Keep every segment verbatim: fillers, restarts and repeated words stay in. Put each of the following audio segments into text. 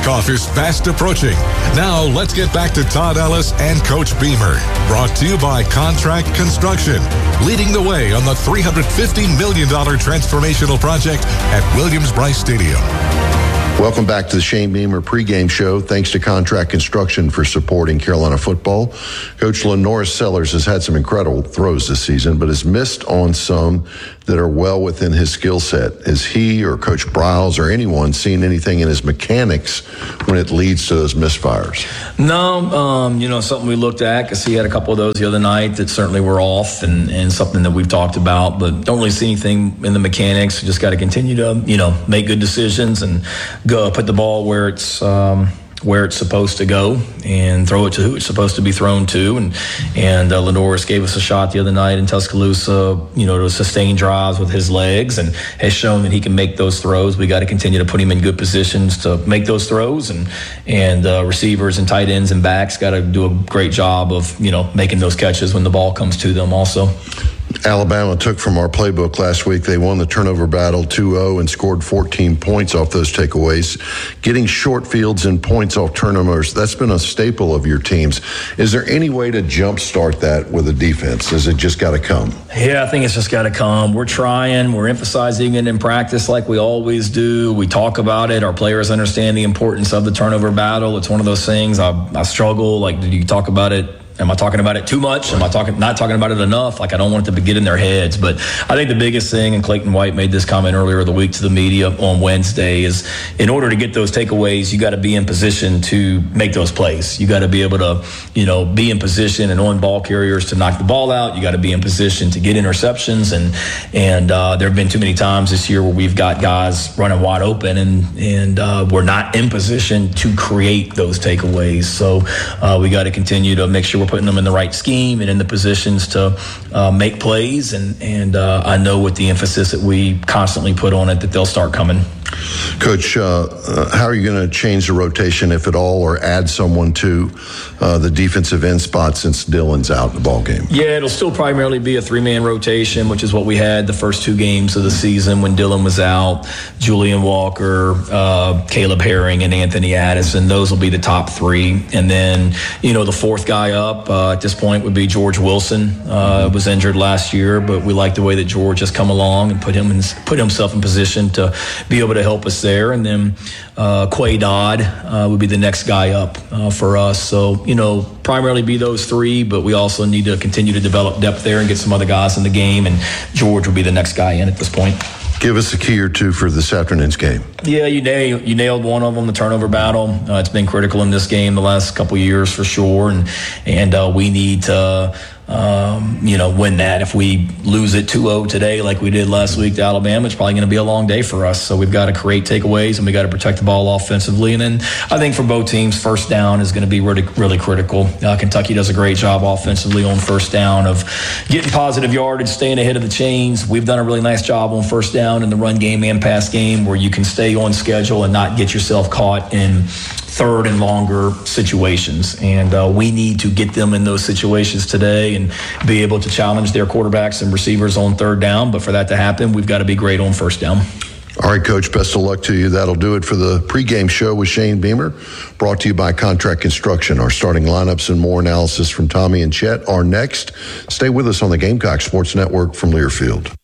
Kickoff is fast approaching. Now let's get back to Todd Ellis and Coach Beamer. Brought to you by Contract Construction, leading the way on the three hundred fifty million dollars transformational project at Williams-Brice Stadium. Welcome back to the Shane Beamer pregame show. Thanks to Contract Construction for supporting Carolina football. Coach Lenora Sellers has had some incredible throws this season, but has missed on some that are well within his skill set. Has he or Coach Briles or anyone seen anything in his mechanics when it leads to those misfires? No, um, you know, something we looked at, because he had a couple of those the other night that certainly were off, and, and something that we've talked about, but don't really see anything in the mechanics. Just got to continue to, you know, make good decisions and go put the ball where it's um, where it's supposed to go and throw it to who it's supposed to be thrown to. And and uh, Lenoris gave us a shot the other night in Tuscaloosa, you know, to sustain drives with his legs, and has shown that he can make those throws. We got to continue to put him in good positions to make those throws, and and uh, receivers and tight ends and backs got to do a great job of, you know, making those catches when the ball comes to them also. Alabama took from our playbook last week. They won the turnover battle two oh and scored fourteen points off those takeaways. Getting short fields and points off turnovers, that's been a staple of your teams. Is there any way to jumpstart that with a defense? Has it just got to come? Yeah, I think it's just got to come. We're trying. We're emphasizing it in practice like we always do. We talk about it. Our players understand the importance of the turnover battle. It's one of those things I, I struggle. Like, did you talk about it? Am I talking about it too much? Am I talking not talking about it enough? Like, I don't want it to get in their heads. But I think the biggest thing, and Clayton White made this comment earlier in the week to the media on Wednesday, is in order to get those takeaways, you got to be in position to make those plays. You got to be able to, you know, be in position and on ball carriers to knock the ball out. You got to be in position to get interceptions. And and uh, there have been too many times this year where we've got guys running wide open, and and uh, we're not in position to create those takeaways. So uh, we got to continue to make sure we're putting them in the right scheme and in the positions to uh, make plays. And, and uh, I know with the emphasis that we constantly put on it that they'll start coming. Coach, uh, uh, how are you going to change the rotation, if at all, or add someone to uh, the defensive end spot since Dylan's out in the ball game? Yeah, it'll still primarily be a three-man rotation, which is what we had the first two games of the season when Dylan was out. Julian Walker, uh, Caleb Herring, and Anthony Addison. Those will be the top three. And then, you know, the fourth guy up uh, at this point would be George Wilson. Uh, was injured last year, but we like the way that George has come along and put him in, put himself in position to be able to help us there. And then uh, Quay Dodd uh, would be the next guy up uh, for us. So, you know, primarily be those three, but we also need to continue to develop depth there and get some other guys in the game. And George will be the next guy in at this point. Give us a key or two for this afternoon's game. Yeah, you nailed, you nailed one of them, the turnover battle. Uh, it's been critical in this game the last couple of years for sure. And, and uh, we need to... Um, you know, win that. If we lose it two oh today like we did last week to Alabama, it's probably going to be a long day for us. So we've got to create takeaways, and we got to protect the ball offensively. And then I think for both teams, first down is going to be really, really critical. Uh, Kentucky does a great job offensively on first down of getting positive yardage, staying ahead of the chains. We've done a really nice job on first down in the run game and pass game, where you can stay on schedule and not get yourself caught in third and longer situations. And uh, we need to get them in those situations today and be able to challenge their quarterbacks and receivers on third down. But for that to happen, we've got to be great on first down. All right, Coach, best of luck to you. That'll do it for the pregame show with Shane Beamer, brought to you by Contract Construction. Our starting lineups and more analysis from Tommy and Chet are next. Stay with us on the Gamecock Sports Network from Learfield.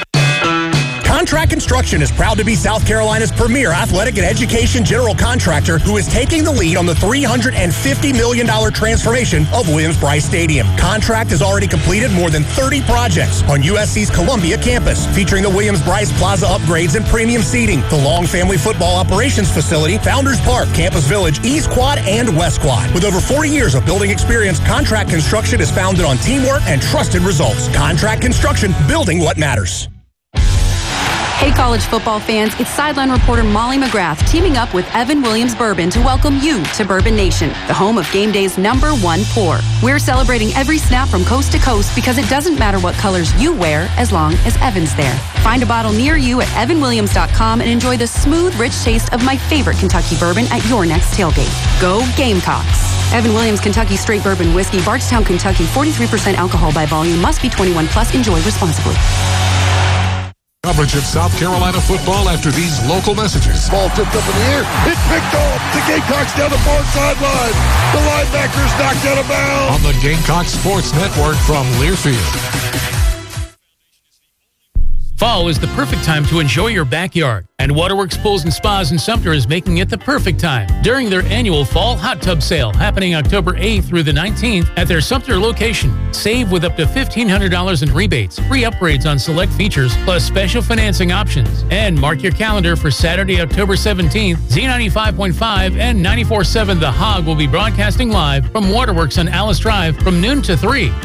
Contract Construction is proud to be South Carolina's premier athletic and education general contractor, who is taking the lead on the three hundred fifty million dollars transformation of Williams-Brice Stadium. Contract has already completed more than thirty projects on U S C's Columbia campus, featuring the Williams-Brice Plaza upgrades and premium seating, the Long Family Football Operations Facility, Founders Park, Campus Village, East Quad, and West Quad. With over forty years of building experience, Contract Construction is founded on teamwork and trusted results. Contract Construction, building what matters. Hey, college football fans, it's sideline reporter Molly McGrath teaming up with Evan Williams Bourbon to welcome you to Bourbon Nation, the home of game day's number one pour. We're celebrating every snap from coast to coast because it doesn't matter what colors you wear as long as Evan's there. Find a bottle near you at evan williams dot com and enjoy the smooth, rich taste of my favorite Kentucky bourbon at your next tailgate. Go Gamecocks! Evan Williams Kentucky Straight Bourbon Whiskey, Bardstown, Kentucky, forty-three percent alcohol by volume, must be twenty-one plus. Enjoy responsibly. Coverage of South Carolina football after these local messages. Ball tipped up in the air. It's picked off. The Gamecocks down the far sideline. The linebackers knocked out of bounds. On the Gamecock Sports Network from Learfield. Fall is the perfect time to enjoy your backyard, and Waterworks Pools and Spas in Sumter is making it the perfect time during their annual Fall Hot Tub Sale happening October eighth through the nineteenth at their Sumter location. Save with up to fifteen hundred dollars in rebates, free upgrades on select features, plus special financing options. And mark your calendar for Saturday, October seventeenth. Z ninety-five point five and ninety-four point seven The Hog will be broadcasting live from Waterworks on Alice Drive from noon to three.